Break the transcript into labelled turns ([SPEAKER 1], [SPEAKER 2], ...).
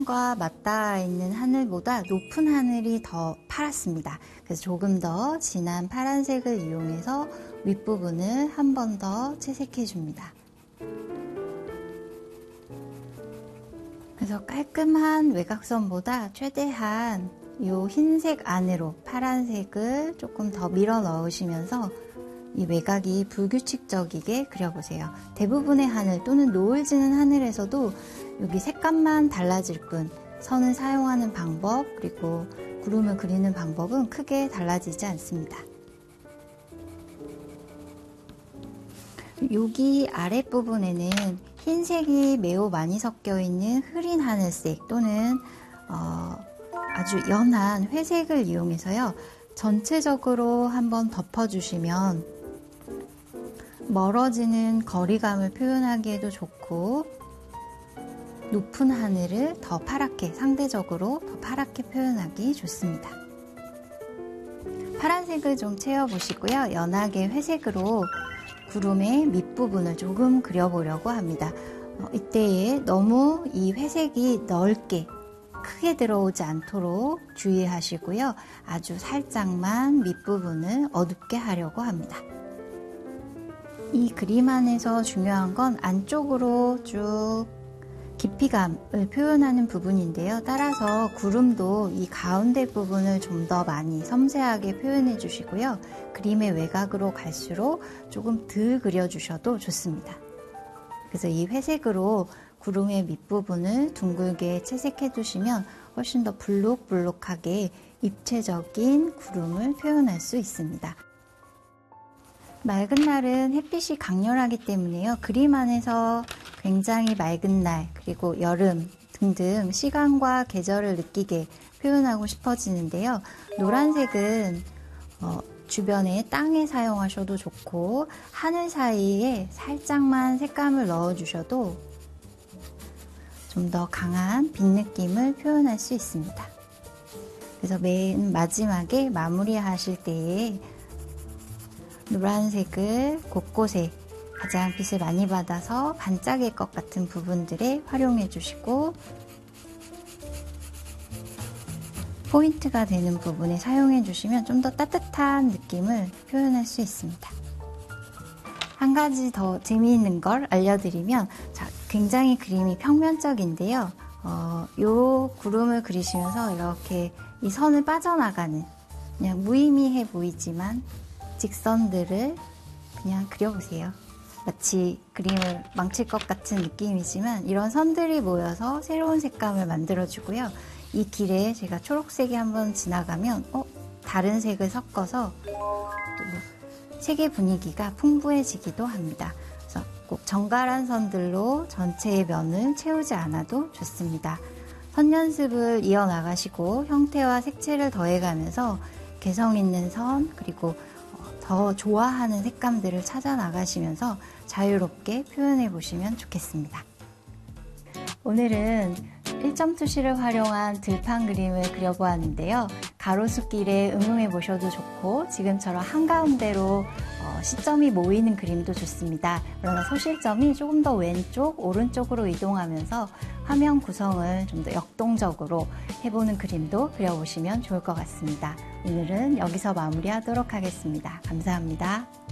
[SPEAKER 1] 과 맞닿아 있는 하늘보다 높은 하늘이 더 파랗습니다. 그래서 조금 더 진한 파란색을 이용해서 윗부분을 한 번 더 채색해 줍니다. 그래서 깔끔한 외곽선보다 최대한 이 흰색 안으로 파란색을 조금 더 밀어 넣으시면서 이 외곽이 불규칙적이게 그려보세요. 대부분의 하늘 또는 노을 지는 하늘에서도 여기 색감만 달라질 뿐 선을 사용하는 방법 그리고 구름을 그리는 방법은 크게 달라지지 않습니다. 여기 아랫부분에는 흰색이 매우 많이 섞여 있는 흐린 하늘색 또는 아주 연한 회색을 이용해서요. 전체적으로 한번 덮어주시면 멀어지는 거리감을 표현하기에도 좋고 높은 하늘을 더 파랗게, 상대적으로 더 파랗게 표현하기 좋습니다. 파란색을 좀 채워보시고요. 연하게 회색으로 구름의 밑부분을 조금 그려보려고 합니다. 이때에 너무 이 회색이 넓게 크게 들어오지 않도록 주의하시고요. 아주 살짝만 밑부분을 어둡게 하려고 합니다. 이 그림 안에서 중요한 건 안쪽으로 쭉 깊이감을 표현하는 부분인데요. 따라서 구름도 이 가운데 부분을 좀 더 많이 섬세하게 표현해 주시고요. 그림의 외곽으로 갈수록 조금 덜 그려주셔도 좋습니다. 그래서 이 회색으로 구름의 밑부분을 둥글게 채색해 두시면 훨씬 더 볼록볼록하게 입체적인 구름을 표현할 수 있습니다. 맑은 날은 햇빛이 강렬하기 때문에요. 그림 안에서 굉장히 맑은 날 그리고 여름 등등 시간과 계절을 느끼게 표현하고 싶어지는데요. 노란색은 주변에 땅에 사용하셔도 좋고 하늘 사이에 살짝만 색감을 넣어주셔도 좀 더 강한 빛 느낌을 표현할 수 있습니다. 그래서 맨 마지막에 마무리하실 때에 노란색을 곳곳에 가장 빛을 많이 받아서 반짝일 것 같은 부분들에 활용해 주시고 포인트가 되는 부분에 사용해 주시면 좀 더 따뜻한 느낌을 표현할 수 있습니다. 한 가지 더 재미있는 걸 알려드리면 굉장히 그림이 평면적인데요. 요 구름을 그리시면서 이렇게 이 선을 빠져나가는 그냥 무의미해 보이지만 직선들을 그냥 그려보세요. 마치 그림을 망칠 것 같은 느낌이지만 이런 선들이 모여서 새로운 색감을 만들어주고요. 이 길에 제가 초록색이 한번 지나가면 다른 색을 섞어서 색의 분위기가 풍부해지기도 합니다. 그래서 꼭 정갈한 선들로 전체의 면을 채우지 않아도 좋습니다. 선 연습을 이어나가시고 형태와 색채를 더해가면서 개성 있는 선 그리고 더 좋아하는 색감들을 찾아 나가시면서 자유롭게 표현해 보시면 좋겠습니다. 오늘은 1점 투시를 활용한 들판 그림을 그려보았는데요. 가로수길에 응용해 보셔도 좋고 지금처럼 한가운데로 시점이 모이는 그림도 좋습니다. 그러나 소실점이 조금 더 왼쪽, 오른쪽으로 이동하면서 화면 구성을 좀 더 역동적으로 해보는 그림도 그려보시면 좋을 것 같습니다. 오늘은 여기서 마무리하도록 하겠습니다. 감사합니다.